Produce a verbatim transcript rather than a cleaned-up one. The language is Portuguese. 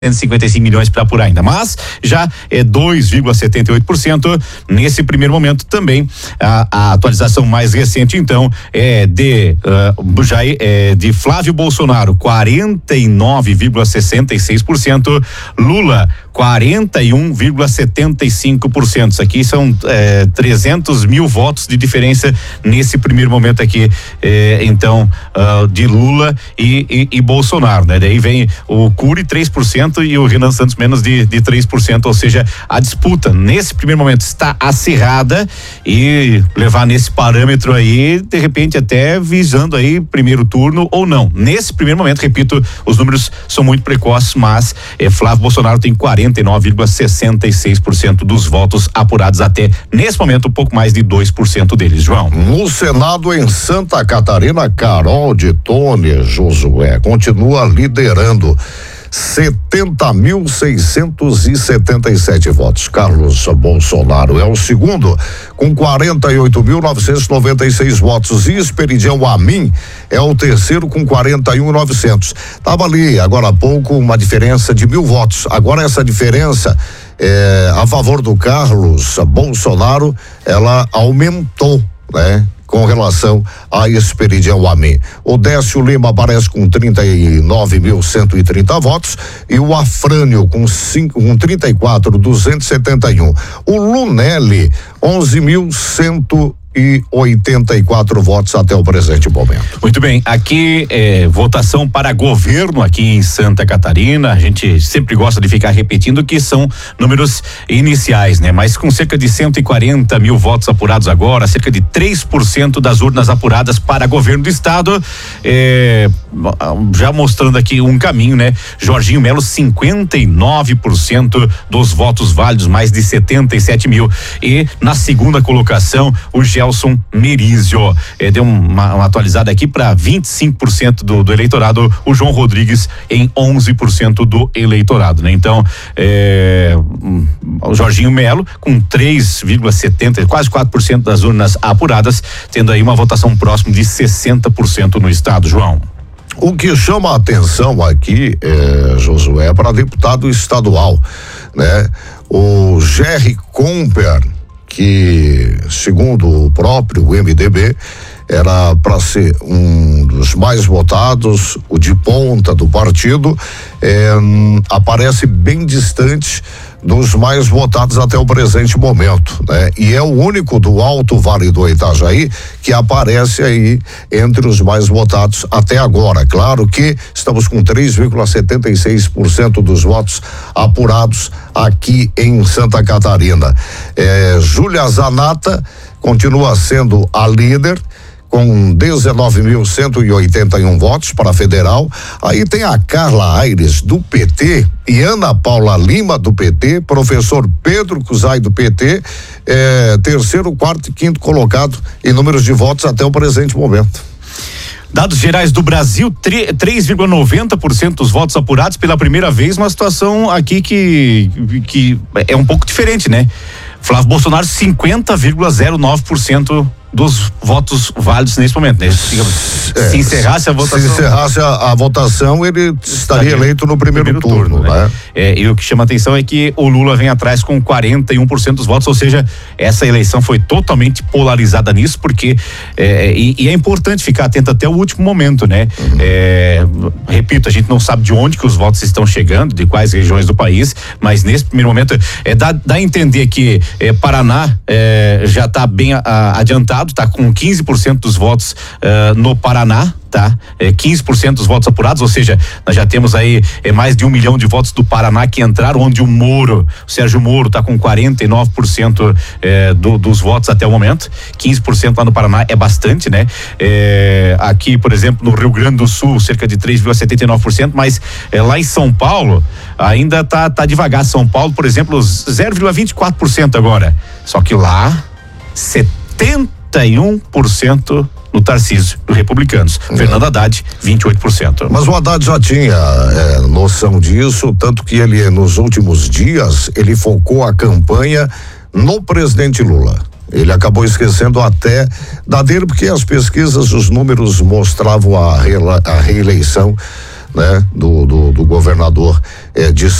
cento e cinquenta e cinco milhões para apurar ainda, mas já é dois vírgula setenta e oito por cento nesse primeiro momento também. A, a atualização mais recente então é de uh, Jair, é de Flávio Bolsonaro, quarenta e nove vírgula sessenta e seis por cento, Lula quarenta e um vírgula setenta e cinco por cento. Isso aqui são é, trezentos mil votos de diferença nesse primeiro momento aqui, é, então uh, de Lula e, e, e Bolsonaro, né? Daí vem o Cury três por cento e o Renan Santos menos de, de três por cento, ou seja, a disputa nesse primeiro momento está acirrada e levar nesse parâmetro aí, de repente até visando aí primeiro turno ou não. Nesse primeiro momento, repito, os números são muito precoces, mas é, Flávio Bolsonaro tem quarenta e nove vírgula sessenta e seis por cento dos votos apurados até nesse momento, um pouco mais de dois por cento deles, João. No Senado em Santa Catarina, Carol de Tone Josué continua liderando. setenta mil seiscentos e setenta e sete votos. Carlos Bolsonaro é o segundo, com quarenta e oito mil novecentos e noventa e seis votos. E Esperidião Amin é o terceiro, com quarenta e um mil e novecentos. Tava ali, agora há pouco, uma diferença de mil votos. Agora essa diferença é, a favor do Carlos Bolsonaro, ela aumentou, né? Com relação a Esperidião Amin. O Décio Lima aparece com trinta e nove mil cento e trinta votos e o Afrânio com cinco, com trinta e quatro mil duzentos e setenta e um. O Lunelli, onze mil cento e oitenta e quatro votos até o presente momento. Muito bem, aqui é, votação para governo aqui em Santa Catarina. A gente sempre gosta de ficar repetindo que são números iniciais, né? Mas com cerca de cento e quarenta mil votos apurados agora, cerca de três por cento das urnas apuradas para governo do estado, é, já mostrando aqui um caminho, né? Jorginho Melo, cinquenta e nove por cento dos votos válidos, mais de setenta e sete mil. E na segunda colocação, o Gelson Merizio, eh, deu uma, uma atualizada aqui para vinte e cinco por cento do, do eleitorado, o João Rodrigues em onze por cento do eleitorado, né? Então, eh, o Jorginho Melo com três vírgula setenta, quase quatro por cento das urnas apuradas, tendo aí uma votação próxima de sessenta por cento no estado, João. O que chama a atenção aqui, eh, Josué, é para deputado estadual, né? O Jerry Comper, que, segundo o próprio M D B, era para ser um dos mais votados, o de ponta do partido, é, aparece bem distante dos mais votados até o presente momento, né? E é o único do Alto Vale do Itajaí que aparece aí entre os mais votados até agora. Claro que estamos com três vírgula setenta e seis por cento dos votos apurados aqui em Santa Catarina. É, Júlia Zanata continua sendo a líder, com dezenove mil cento e oitenta e um votos para a federal. Aí tem a Carla Aires do P T e Ana Paula Lima do P T, professor Pedro Cusai do P T, eh, terceiro, quarto e quinto colocado em números de votos até o presente momento. Dados gerais do Brasil, três vírgula noventa por cento dos votos apurados pela primeira vez, uma situação aqui que, que é um pouco diferente, né? Flávio Bolsonaro, cinquenta vírgula zero nove por cento dos votos válidos nesse momento, né? Digamos, é, se encerrasse a votação. Se encerrasse a, a votação, ele estaria, estaria eleito no primeiro, primeiro turno, turno, né? né? É, e o que chama atenção é que o Lula vem atrás com quarenta e um por cento dos votos, ou seja, essa eleição foi totalmente polarizada nisso, porque é, e, e é importante ficar atento até o último momento, né? Uhum. É, repito, a gente não sabe de onde que os votos estão chegando, de quais regiões do país, mas nesse primeiro momento é, dá, dá a entender que é, Paraná é, já está bem a, adiantado, tá com quinze por cento dos votos uh, no Paraná, tá? É, quinze por cento dos votos apurados, ou seja, nós já temos aí é, mais de um milhão de votos do Paraná que entraram, onde o Moro, o Sérgio Moro tá com quarenta e nove por cento é, do, dos votos até o momento. quinze por cento lá no Paraná é bastante, né? É, aqui, por exemplo, no Rio Grande do Sul, cerca de três vírgula setenta e nove por cento, mas é, lá em São Paulo ainda tá, tá devagar. São Paulo, por exemplo, zero vírgula vinte e quatro por cento agora. Só que lá, setenta e um por cento no Tarcísio, do Republicanos. É. Fernando Haddad, vinte e oito por cento. Mas o Haddad já tinha é, noção disso, tanto que ele, nos últimos dias, ele focou a campanha no presidente Lula. Ele acabou esquecendo até da dele, porque as pesquisas, os números mostravam a, reela, a reeleição né, do, do, do governador eh, de